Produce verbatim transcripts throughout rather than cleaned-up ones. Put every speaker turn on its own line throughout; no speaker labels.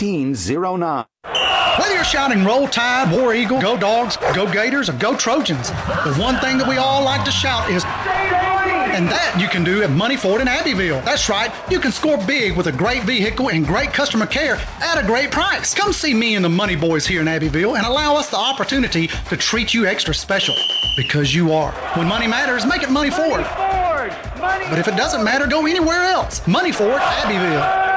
fifteen oh nine.
Whether you're shouting Roll Tide, War Eagle, Go Dogs, Go Gators, or Go Trojans, the one thing that we all like to shout is, and that you can do at Money Ford in Abbeville. That's right, you can score big with a great vehicle and great customer care at a great price. Come see me and the Money Boys here in Abbeville and allow us the opportunity to treat you extra special, because you are. When money matters, make it Money Ford. Money but if it doesn't matter, go anywhere else. Money Ford, Abbeville.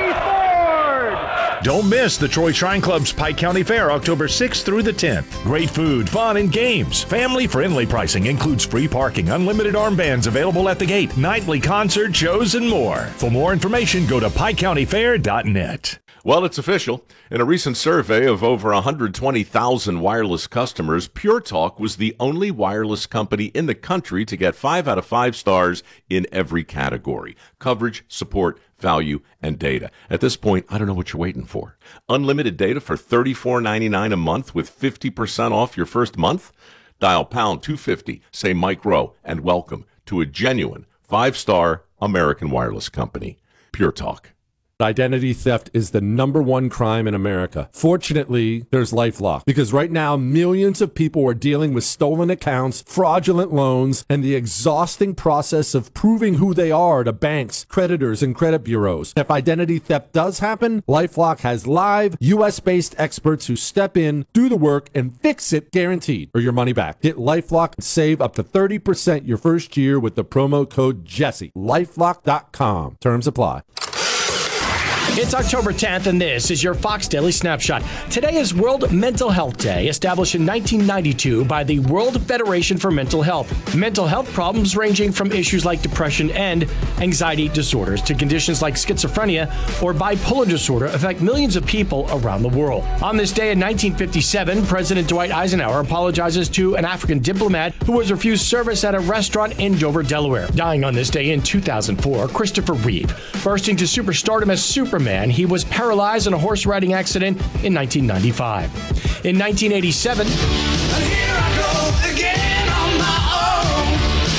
Don't miss the Troy Shrine Club's Pike County Fair, October sixth through the tenth. Great food, fun, and games. Family-friendly pricing includes free parking, unlimited armbands available at the gate, nightly concert shows, and more. For more information, go to pike county fair dot net.
Well, it's official. In a recent survey of over one hundred twenty thousand wireless customers, Pure Talk was the only wireless company in the country to get five out of five stars in every category: coverage, support, value, and data. At this point, I don't know what you're waiting for. Unlimited data for thirty-four ninety-nine a month with fifty percent off your first month? Dial pound two fifty, say Mike Rowe, and welcome to a genuine five-star American wireless company. Pure Talk.
Identity theft is the number one crime in America. Fortunately, there's LifeLock, because right now millions of people are dealing with stolen accounts, fraudulent loans, and the exhausting process of proving who they are to banks, creditors, and credit bureaus. If identity theft does happen, LifeLock has live U S-based experts who step in, do the work, and fix it guaranteed, or your money back. Get LifeLock and save up to thirty percent your first year with the promo code Jesse. lifelock dot com. Terms apply.
It's October tenth, and this is your Fox Daily Snapshot. Today is World Mental Health Day, established in nineteen ninety-two by the World Federation for Mental Health. Mental health problems ranging from issues like depression and anxiety disorders to conditions like schizophrenia or bipolar disorder affect millions of people around the world. On this day in nineteen fifty-seven, President Dwight Eisenhower apologizes to an African diplomat who was refused service at a restaurant in Dover, Delaware. Dying on this day in two thousand four, Christopher Reeve. Bursting to superstardom as Superman, he was paralyzed in a horse riding accident in nineteen ninety-five. In nineteen eighty-seven, and here I go again on my own,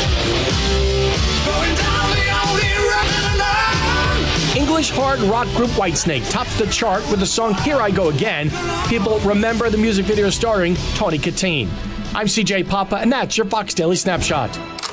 going down the only road alone. English hard rock group Whitesnake tops the chart with the song Here I Go Again. People remember the music video starring Tawny Katane. I'm C J Papa, and that's your Fox Daily Snapshot.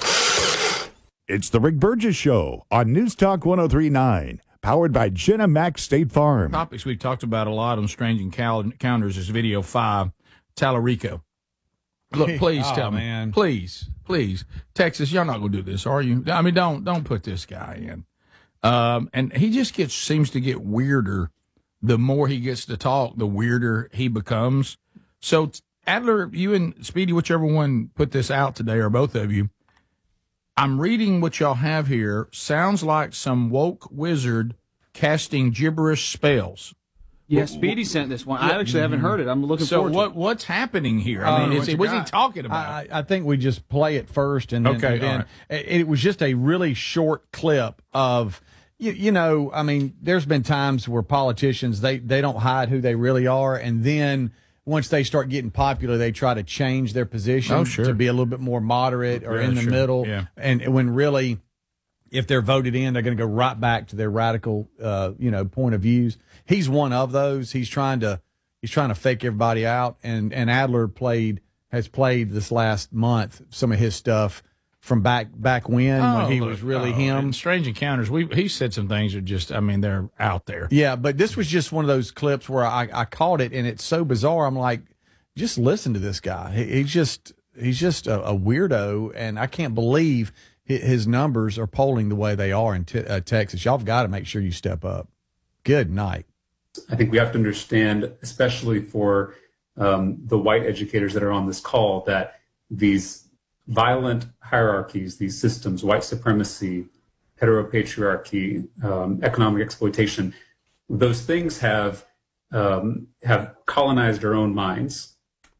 It's the Rick Burgess Show on News Talk one oh three point nine. Powered by Jenna Max State Farm.
Topics we've talked about a lot on Strange Encounters is video five, Tallarico. Look, please
oh,
tell
man.
me. Please, please. Texas, y'all not going to do this, are you? I mean, don't don't put this guy in. Um, and he just gets seems to get weirder. The more he gets to talk, the weirder he becomes. So, Adler, you and Speedy, whichever one put this out today, or both of you, I'm reading what y'all have here. Sounds like some woke wizard casting gibberish spells.
Yeah, Speedy sent this one. I actually haven't heard it. I'm looking
so
forward
what,
to it.
So what's happening here? I mean,
uh,
is he, what's he talking about?
I, I think we just play it first, and then,
okay,
and then
right.
it, it was just a really short clip of, you, you know, I mean, there's been times where politicians, they, they don't hide who they really are, and then once they start getting popular, they try to change their position
oh, sure.
to be a little bit more moderate or
yeah,
in the
sure.
middle.
Yeah.
And when really, if they're voted in, they're going to go right back to their radical, uh, you know, point of views. He's one of those. He's trying to he's trying to fake everybody out. And and Adler played has played this last month some of his stuff from back back when
oh,
when he
look,
was really
oh,
him.
In Strange Encounters, we he said some things that just, I mean, they're out there.
Yeah, but this was just one of those clips where I, I caught it, and it's so bizarre. I'm like, just listen to this guy. He, he's just he's just a, a weirdo, and I can't believe his numbers are polling the way they are in t- uh, Texas. Y'all have got to make sure you step up. Good night.
I think we have to understand, especially for um, the white educators that are on this call, that these violent hierarchies, these systems, white supremacy, heteropatriarchy, um, economic exploitation, those things have um, have colonized our own minds.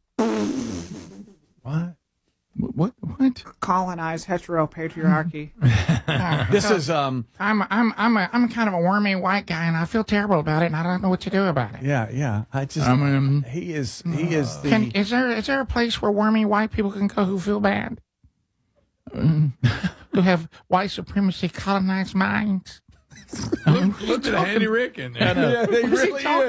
What?
What? What?
Colonized heteropatriarchy.
This so, is um.
I'm I'm I'm a I'm kind of a wormy white guy, and I feel terrible about it, and I don't know what to do about it.
Yeah, yeah. I just.
I mean,
he is. He is the.
Can, is there is there a place where wormy white people can go who feel bad, um, who have white supremacy colonized minds?
Look at Handy Rick in there.
Yeah, they really is.